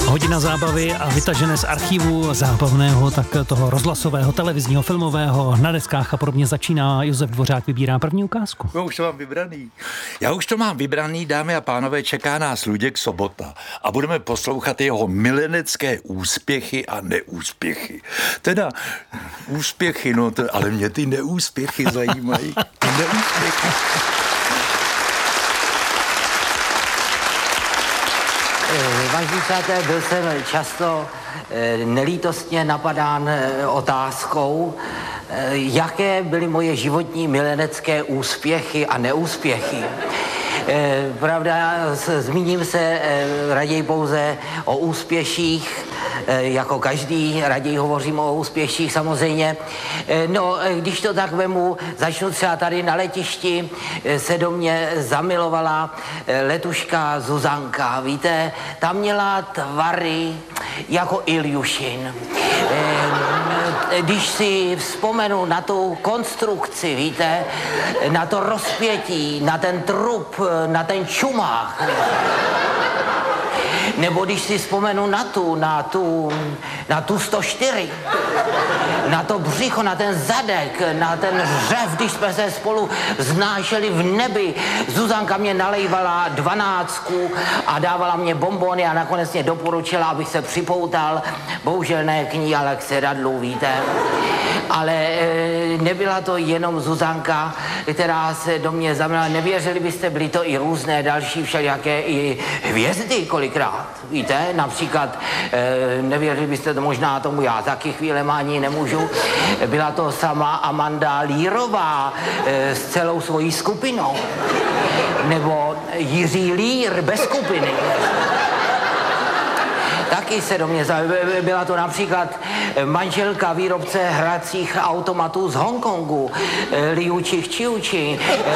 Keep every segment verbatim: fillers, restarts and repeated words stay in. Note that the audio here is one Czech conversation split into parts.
Hodina zábavy a vytažené z archivu zábavného, tak toho rozhlasového, televizního, filmového, na deskách a podobně začíná. Josef Dvořák vybírá první ukázku. Já už to mám vybraný. Já už to mám vybraný, dámy a pánové, čeká nás Luděk Sobota a budeme poslouchat jeho milenecké úspěchy a neúspěchy. Teda úspěchy, no to, ale mě ty neúspěchy zajímají. Ty neúspěchy. Vážení přátelé, byl jsem často nelítostně napadán otázkou, jaké byly moje životní milenecké úspěchy a neúspěchy. Pravda, zmíním se raději pouze o úspěších, jako každý, raději hovořím o úspěších samozřejmě. No, když to tak vemu, začnu třeba tady na letišti, se do mě zamilovala letuška Zuzanka, víte, ta měla tvary jako Iljušin. Když si vzpomenu na tu konstrukci, víte, na to rozpětí, na ten trup, na ten čumák, nebo když si vzpomenu na tu, na tu, na tu sto čtyři, na to břicho, na ten zadek, na ten řev, když jsme se spolu znášeli v nebi. Zuzanka mě nalejvala dvanáctku a dávala mě bonbony a nakonec mě doporučila, abych se připoutal. Bohužel ne k ní, ale k sedadlu, víte. Ale e, nebyla to jenom Zuzanka, která se do mě zamilovala. Nevěřili byste, byly to i různé další všelijaké i hvězdy kolikrát, víte. Například, e, nevěřili byste to možná tomu, já taky chvílema ani nemůžu. Byla to sama Amanda Lírová e, s celou svojí skupinou. Nebo Jiří Lír bez skupiny. Taky se do mě zajímá. Byla to například manželka výrobce hracích automatů z Hongkongu, Liu Čiuči.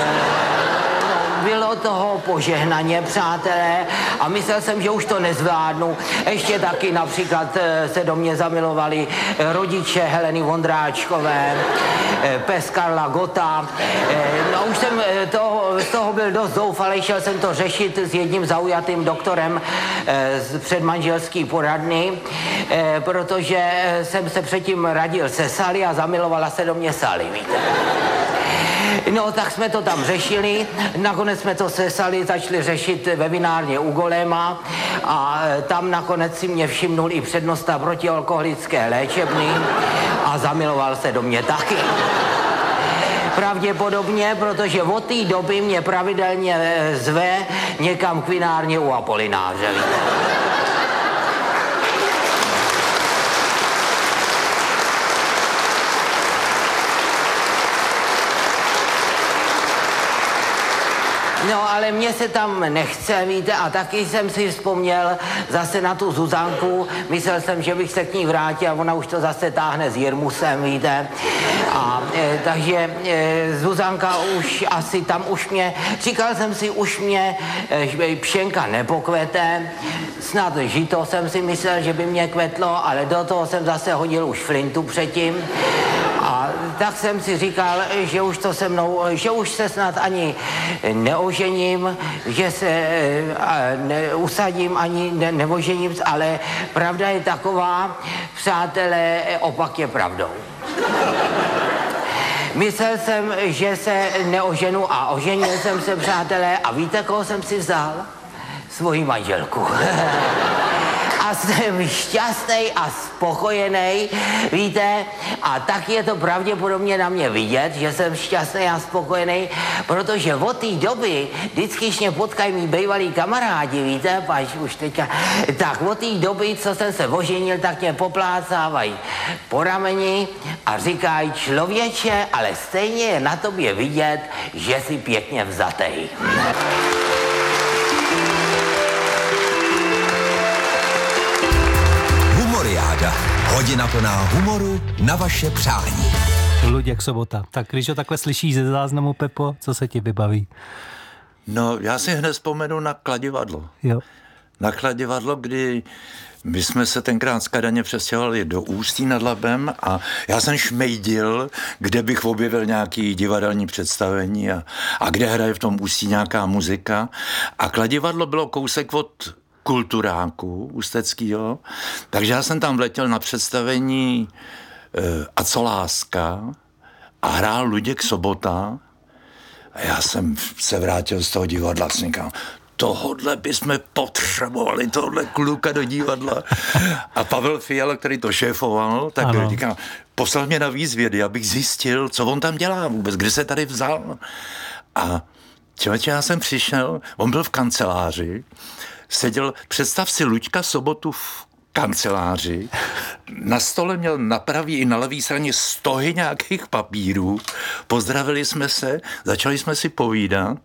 Bylo toho požehnaně, přátelé, a myslel jsem, že už to nezvládnu. Ještě taky například se do mě zamilovali rodiče Heleny Vondráčkové, pes Karla Gotta. No už jsem toho, z toho byl dost zoufalý, šel jsem to řešit s jedním zaujatým doktorem z předmanželský poradny, protože jsem se předtím radil se Sally a zamilovala se do mě Sally, víte. No, tak jsme to tam řešili, nakonec jsme to se Sally začali řešit ve vinárně u Goléma a tam nakonec si mě všimnul i přednosta protialkoholické léčebny a zamiloval se do mě taky. Pravděpodobně, protože od té doby mě pravidelně zve někam k vinárně u Apolináře, víte. No, ale mně se tam nechce, víte, a taky jsem si vzpomněl zase na tu Zuzanku. Myslel jsem, že bych se k ní vrátil a ona už to zase táhne s Jirmusem, víte. A e, takže e, Zuzanka už asi tam už mě, říkal jsem si, už mě e, pšenka nepokvete. Snad žito jsem si myslel, že by mě kvetlo, ale do toho jsem zase hodil už flintu předtím. A tak jsem si říkal, že už to se mnou, že už se snad ani neožením, že se ne, usadím ani ne, neožením, ale pravda je taková, přátelé, opak je pravdou. Myslel jsem, že se neoženu a oženil jsem se, přátelé, a víte, koho jsem si vzal? Svoji manželku. A jsem šťastný a spokojený, víte, a tak je to pravděpodobně na mě vidět, že jsem šťastný a spokojený, protože od té doby, vždycky, když mě potkají mý bývalí kamarádi, víte, pač už teďka, tak od té doby, co jsem se oženil, tak mě poplácávají po rameni a říkají, člověče, ale stejně je na tobě vidět, že jsi pěkně vzatej. Hodina plná humoru na vaše přání. Luděk Sobota. Tak když ho takhle slyšíš ze záznamu, Pepo, co se ti vybaví? No, já si hned vzpomenu na Kladivadlo. Jo. Na Kladivadlo, kdy my jsme se tenkrát z Kadaně přestěhovali do Ústí nad Labem a já jsem šmejdil, kde bych objevil nějaký divadelní představení a, a kde hraje v tom Ústí nějaká muzika. A Kladivadlo bylo kousek od kulturáku ústeckýho, takže já jsem tam vletěl na představení e, A co láska a hrál Luděk Sobota a já jsem se vrátil z toho divadla a říkám, tohodle bychom potřebovali, tohle kluka do divadla. A Pavel Fiala, který to šéfoval, tak ano. říkám, poslal mě na výzvědy, abych zjistil, co on tam dělá vůbec, kde se tady vzal. A člověče, já jsem přišel, on byl v kanceláři, seděl, představ si Luďka Sobotu v kanceláři, na stole měl na pravý i na levý straně stohy nějakých papírů, pozdravili jsme se, začali jsme si povídat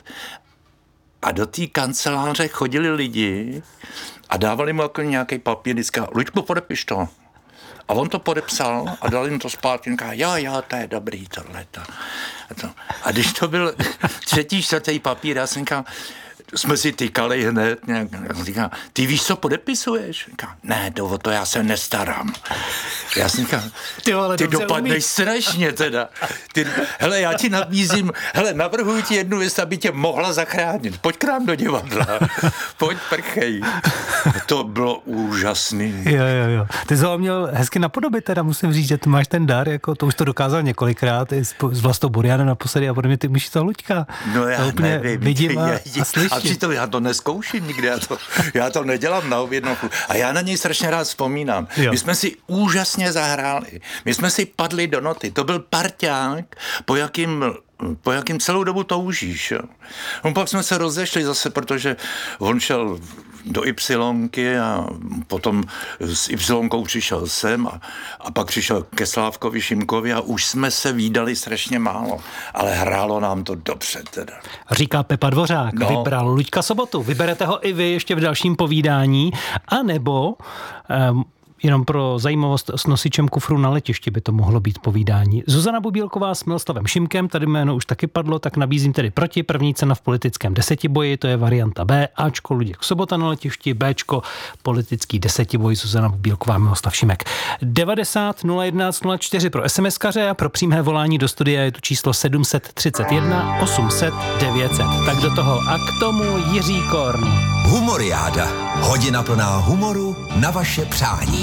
a do té kanceláře chodili lidi a dávali mu jako nějaký papír, vždycky, Luďku, podepiš to. A on to podepsal a dal jim to zpátky, říká, jo, jo, to je dobrý, tohleto. A, to. a když to byl třetí, čtvrtý papír, já jsem říkal, jsme si tykali hned, nějak, říká, ty víš, co podepisuješ? Říká, ne, to, to já se nestarám. Já jsem říkal, ty, ty dopadneš umí. Strašně teda. Ty, hele, já ti nabízím, hele, navrhuji ti jednu věc, aby tě mohla zachránit. Pojď k nám do divadla. Pojď, prchej. To bylo úžasný. Jo, jo, jo. Ty jsi ho měl hezky napodobit teda, musím říct, že ty máš ten dar, jako to už to dokázal několikrát, i s, s Vlastou Burianem naposledy a podobně, ty umíš to Luďka. No já nevím. Vidím a, a slyším. A přitom já to neskouším nikdy, já to, já to nedělám na objednávku. A já na něj strašně rád vzpomínám. Jo. My jsme si úžasně zahráli. My jsme si padli do noty. To byl parťák, po jakým po jakým celou dobu toužíš. Jo. No, pak jsme se rozešli zase, protože on šel do Ypsilonky a potom s Ypsilonkou přišel sem a, a pak přišel ke Slávkovi Šimkovi a už jsme se vídali strašně málo, ale hrálo nám to dobře teda. Říká Pepa Dvořák, no. Vybral Luďka Sobotu. Vyberete ho i vy ještě v dalším povídání, anebo um, jenom pro zajímavost, s nosičem kufru na letišti by to mohlo být povídání. Zuzana Bubílková s Miloslavem Šimkem, tady jméno už taky padlo, tak nabízím tedy proti. První cena v politickém desetiboji, to je varianta B, Ačko Luděk Sobota na letišti, Bčko politický desetiboj, Zuzana Bubílková, Miloslav Šimek. devadesát nula jedenáct nula čtyři pro SMSkaře a pro přímé volání do studia je tu číslo sedm set třicet jedna osm set devět set. Tak do toho a k tomu Jiří Korn. Humoriáda. Hodina plná humoru na vaše přání.